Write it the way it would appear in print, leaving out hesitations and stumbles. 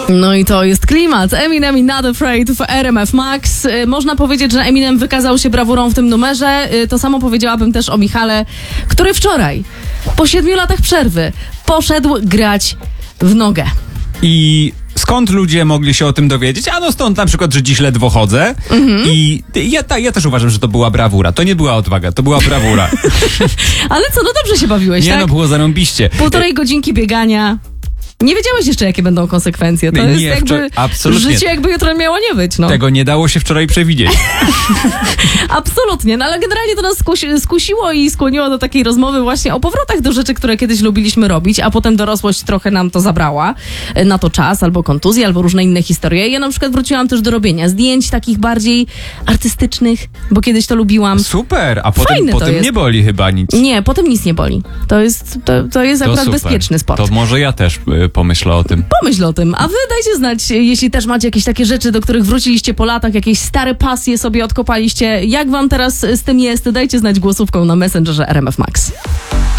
No i to jest klimat. Eminem i Not Afraid w RMF Max. Można powiedzieć, że Eminem wykazał się brawurą w tym numerze. To samo powiedziałabym też o Michale, który wczoraj, po 7 latach przerwy, poszedł grać w nogę. I skąd ludzie mogli się o tym dowiedzieć? Ano stąd na przykład, że dziś ledwo chodzę. I ja też uważam, że to była brawura. To nie była odwaga, to była brawura. Ale co, no dobrze się bawiłeś, Nie, tak? no było zarąbiście. 1,5 godzinki biegania. Nie wiedziałeś jeszcze, jakie będą konsekwencje. To jest jakby absolutnie. Życie jakby jutro miało nie być. No. Tego nie dało się wczoraj przewidzieć. Absolutnie, no ale generalnie to nas skusiło i skłoniło do takiej rozmowy właśnie o powrotach do rzeczy, które kiedyś lubiliśmy robić, a potem dorosłość trochę nam to zabrała. Na to czas, albo kontuzje, albo różne inne historie. Ja na przykład wróciłam też do robienia zdjęć takich bardziej artystycznych, bo kiedyś to lubiłam. Super, a Fajne potem nie boli chyba nic. Nie, potem nic nie boli. To jest akurat super. bezpieczny sport. To może ja też pomyślę o tym. Pomyśl o tym, a wy dajcie znać, jeśli też macie jakieś takie rzeczy, do których wróciliście po latach, jakieś stare pasje sobie odkopaliście. Jak wam teraz z tym jest? Dajcie znać głosówką na Messengerze RMF Max.